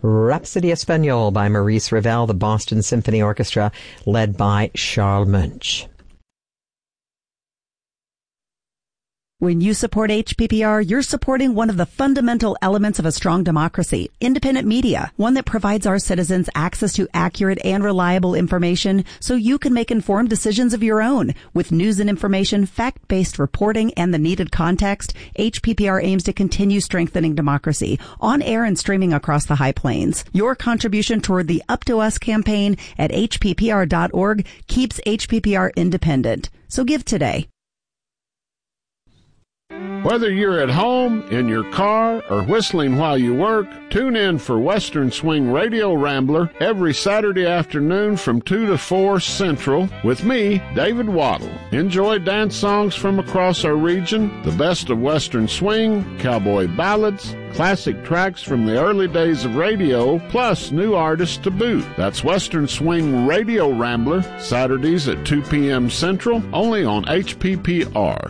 Rhapsody Espagnole by Maurice Ravel, the Boston Symphony Orchestra, led by Charles Munch. When you support HPPR, you're supporting one of the fundamental elements of a strong democracy, independent media, one that provides our citizens access to accurate and reliable information so you can make informed decisions of your own. With news and information, fact-based reporting, and the needed context, HPPR aims to continue strengthening democracy on air and streaming across the High Plains. Your contribution toward the Up to Us campaign at hppr.org keeps HPPR independent. So give today. Whether you're at home, in your car, or whistling while you work, tune in for Western Swing Radio Rambler every Saturday afternoon from 2 to 4 Central with me, David Waddle. Enjoy dance songs from across our region, the best of Western Swing, cowboy ballads, classic tracks from the early days of radio, plus new artists to boot. That's Western Swing Radio Rambler, Saturdays at 2 p.m. Central, only on HPPR.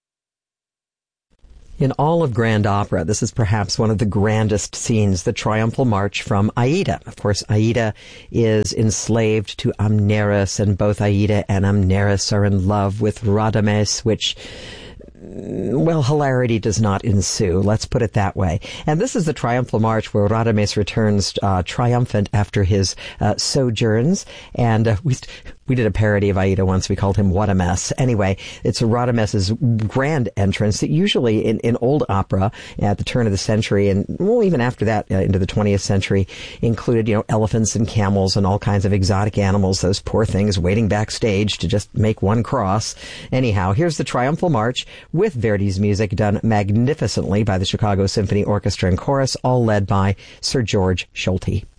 In all of grand opera, this is perhaps one of the grandest scenes, the triumphal march from Aida. Of course, Aida is enslaved to Amneris, and both Aida and Amneris are in love with Radames, which, well, hilarity does not ensue. Let's put it that way. And this is the triumphal march where Radames returns triumphant after his sojourns. And we did a parody of Aida once. We called him What a Mess. Anyway, it's Radames's grand entrance that usually in old opera at the turn of the century, and well, even after that into the 20th century, included, elephants and camels and all kinds of exotic animals, those poor things waiting backstage to just make one cross. Anyhow, here's the triumphal march with Verdi's music done magnificently by the Chicago Symphony Orchestra and Chorus, all led by Sir George Solti.